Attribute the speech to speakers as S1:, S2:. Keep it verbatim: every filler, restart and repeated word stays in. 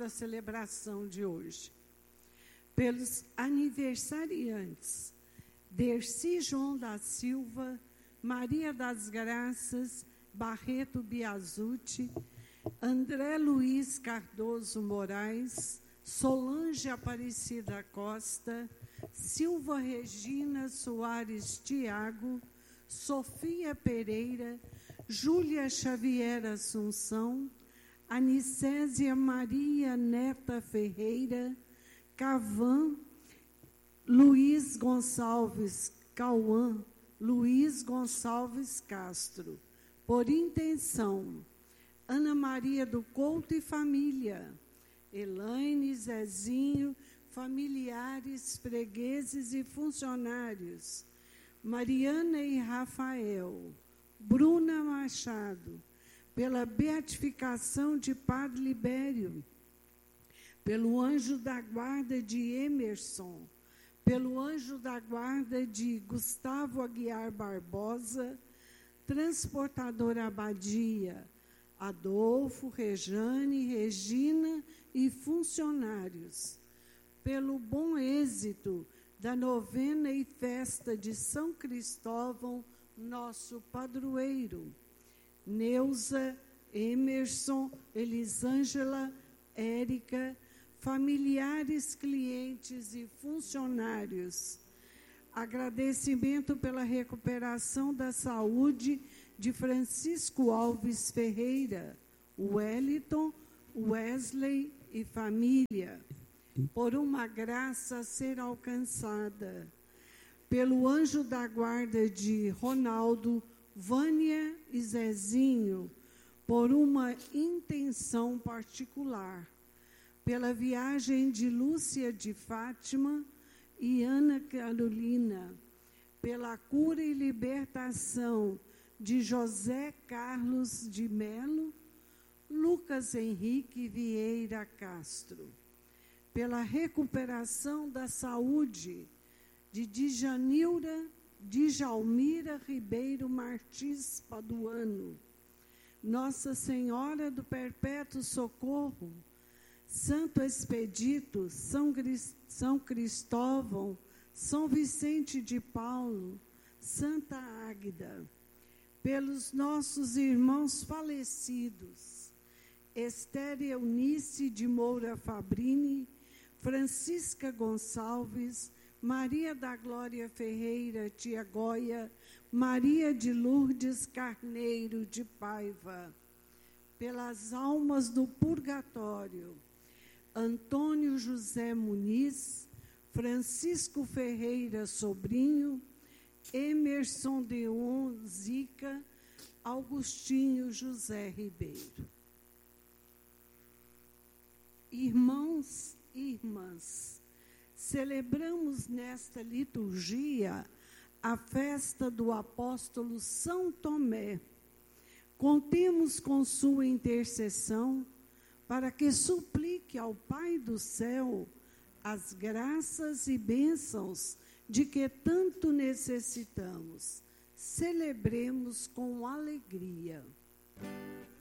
S1: para a celebração de hoje. Pelos aniversariantes, Dercy João da Silva, Maria das Graças Barreto Biasucci, André Luiz Cardoso Moraes, Solange Aparecida Costa, Silva Regina Soares Tiago, Sofia Pereira, Júlia Xavier Assunção, Anicésia Maria Neta Ferreira, Cavan, Luiz Gonçalves Cauã, Luiz Gonçalves Castro. Por intenção, Ana Maria do Couto e família, Elaine, Zezinho, familiares, fregueses e funcionários, Mariana e Rafael, Bruna Machado, pela beatificação de Padre Libério, pelo anjo da guarda de Emerson, pelo anjo da guarda de Gustavo Aguiar Barbosa, transportador Abadia, Adolfo, Rejane, Regina e funcionários, pelo bom êxito da novena e festa de São Cristóvão, nosso padroeiro, Neuza, Emerson, Elisângela, Érica, familiares, clientes e funcionários. Agradecimento pela recuperação da saúde de Francisco Alves Ferreira, Wellington, Wesley e família, por uma graça a ser alcançada, pelo anjo da guarda de Ronaldo, Vânia e Zezinho, por uma intenção particular, pela viagem de Lúcia de Fátima e Ana Carolina, pela cura e libertação de José Carlos de Melo, Lucas Henrique Vieira Castro, pela recuperação da saúde de Djanilra, Djalmira Ribeiro Martins Paduano, Nossa Senhora do Perpétuo Socorro, Santo Expedito, São, São Cristóvão, São Vicente de Paulo, Santa Águida, pelos nossos irmãos falecidos, Esther Eunice de Moura Fabrini, Francisca Gonçalves, Maria da Glória Ferreira Tia Goia, Maria de Lourdes Carneiro de Paiva, pelas almas do purgatório, Antônio José Muniz, Francisco Ferreira Sobrinho, Emerson Deon Zica, Augustinho José Ribeiro. Irmãos e irmãs, celebramos nesta liturgia a festa do apóstolo São Tomé. Contemos com sua intercessão para que suplique ao Pai do céu as graças e bênçãos de que tanto necessitamos. Celebremos com alegria.